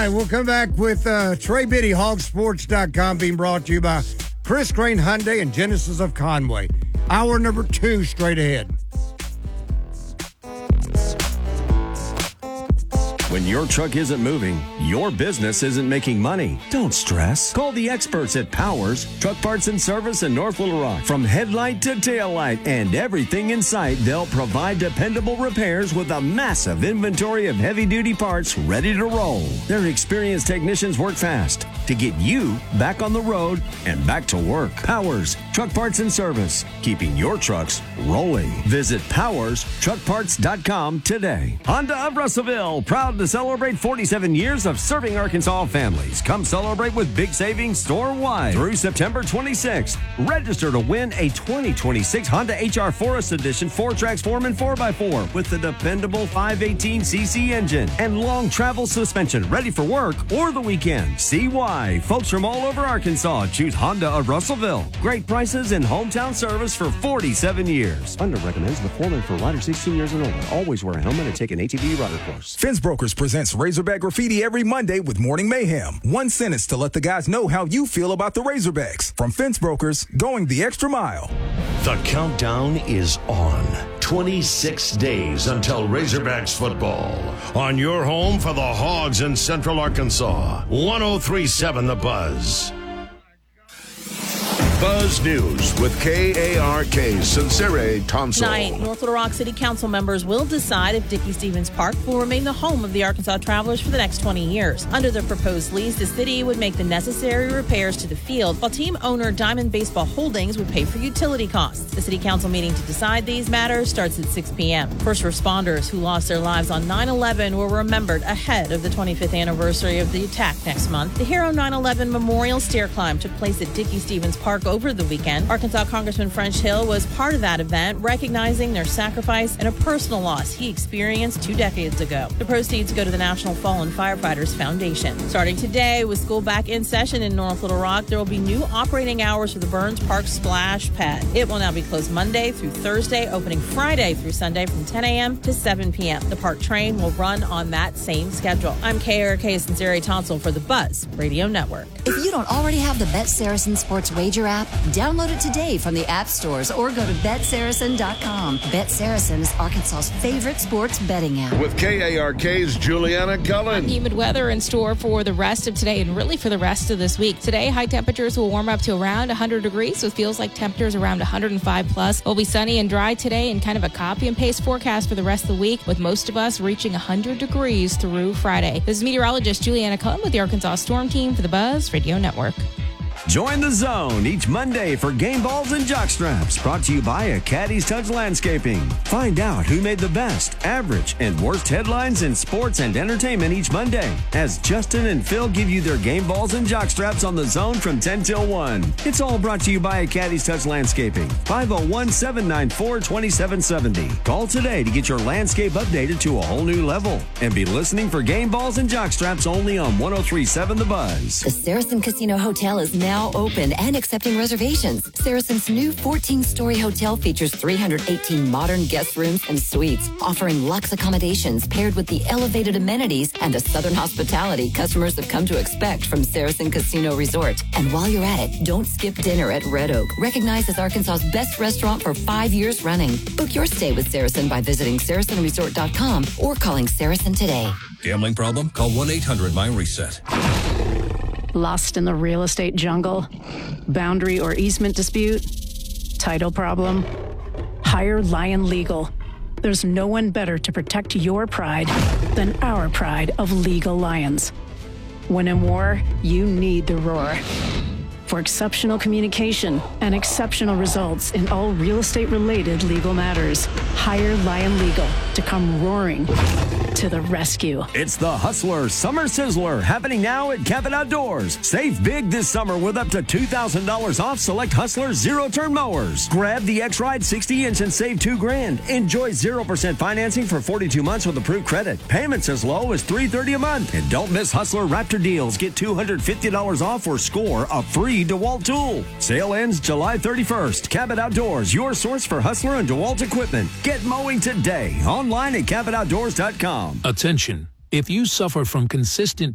right, we'll come back with Trey Biddy, hogsports.com, being brought to you by Chris Crane Hyundai and Genesis of Conway. Hour number 2 straight ahead. When your truck isn't moving, your business isn't making money. Don't stress. Call the experts at Powers Truck Parts and Service in North Little Rock. From headlight to tail light and everything in sight, they'll provide dependable repairs with a massive inventory of heavy-duty parts ready to roll. Their experienced technicians work fast to get you back on the road and back to work. Powers Truck Parts and Service, keeping your trucks rolling. Visit PowersTruckParts.com today. Honda of Russellville, proud to celebrate 47 years of serving Arkansas families. Come celebrate with big savings store-wide through September 26th. Register to win a 2026 Honda HR Forest Edition 4-Trax Foreman 4x4 with the dependable 518cc engine and long travel suspension, ready for work or the weekend. See why folks from all over Arkansas choose Honda of Russellville. Great prices and hometown service for 47 years. Honda recommends the Foreman for riders 16 years and older. Always wear a helmet and take an ATV rider course. Fence Brokers presents Razorback Graffiti every Monday with Morning Mayhem. One sentence to let the guys know how you feel about the Razorbacks. From Fence Brokers, going the extra mile. The countdown is on. 26 days until Razorbacks football. On your home for the Hogs in Central Arkansas. 103.7 The Buzz. Buzz News with KARK's Sincere Tonsel. Tonight, North Little Rock City Council members will decide if Dickey-Stevens Park will remain the home of the Arkansas Travelers for the next 20 years. Under the proposed lease, the city would make the necessary repairs to the field, while team owner Diamond Baseball Holdings would pay for utility costs. The city council meeting to decide these matters starts at 6 p.m. First responders who lost their lives on 9/11 were remembered ahead of the 25th anniversary of the attack next month. The Hero 9/11 Memorial Stair Climb took place at Dickey-Stevens Park over the weekend. Arkansas Congressman French Hill was part of that event, recognizing their sacrifice and a personal loss he experienced 2 decades ago. The proceeds go to the National Fallen Firefighters Foundation. Starting today, with school back in session in North Little Rock, there will be new operating hours for the Burns Park Splash Pad. It will now be closed Monday through Thursday, opening Friday through Sunday from 10 a.m. to 7 p.m. The park train will run on that same schedule. I'm KARK's Sincere Tonsel for the Buzz Radio Network. If you don't already have the Bet Saracen Sports Wager app, download it today from the app stores or go to BetSaracen.com. Bet Saracen is Arkansas's favorite sports betting app. With KARK's Juliana Cullen. Humid weather in store for the rest of today and really for the rest of this week. Today, high temperatures will warm up to around 100 degrees, so it feels like temperatures around 105 plus. It'll be sunny and dry today and kind of a copy and paste forecast for the rest of the week, with most of us reaching 100 degrees through Friday. This is meteorologist Juliana Cullen with the Arkansas Storm Team for the Buzz Radio Network. Join the zone each Monday for Game Balls and Jockstraps, brought to you by a Caddy's Touch Landscaping. Find out who made the best, average, and worst headlines in sports and entertainment each Monday, as Justin and Phil give you their Game Balls and Jockstraps on the zone from 10 till 1. It's all brought to you by a Caddy's Touch Landscaping. 501-794-2770. Call today to get your landscape updated to a whole new level. And be listening for Game Balls and Jockstraps only on 103.7 The Buzz. The Saracen Casino Hotel is now open and accepting reservations. Saracen's new 14-story hotel features 318 modern guest rooms and suites, offering luxe accommodations paired with the elevated amenities and the southern hospitality customers have come to expect from Saracen Casino Resort. And while you're at it, don't skip dinner at Red Oak, recognized as Arkansas's best restaurant for 5 years running. Book your stay with Saracen by visiting SaracenResort.com or calling Saracen today. Gambling problem? Call 1-800-MY-RESET. Lost in the real estate jungle? Boundary or easement dispute? Title problem? Hire Lion Legal. There's no one better to protect your pride than our pride of legal lions. When in war, you need the roar. For exceptional communication and exceptional results in all real estate-related legal matters, hire Lion Legal to come roaring to the rescue. It's the Hustler Summer Sizzler, happening now at Cabot Outdoors. Save big this summer with up to $2,000 off select Hustler zero-turn mowers. Grab the X-Ride 60-inch and save $2,000. Enjoy 0% financing for 42 months with approved credit. Payments as low as $330 a month. And don't miss Hustler Raptor deals. Get $250 off or score a free DeWalt tool. Sale ends July 31st. Cabot Outdoors, your source for Hustler and DeWalt equipment. Get mowing today. Online at CabotOutdoors.com. Attention. If you suffer from consistent